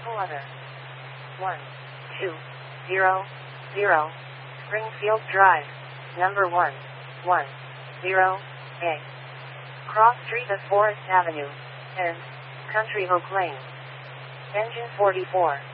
Vehicle other. 1200 Springfield Drive, number 110A. Cross Street of Forest Avenue, and Country Oak Lane. Engine 44.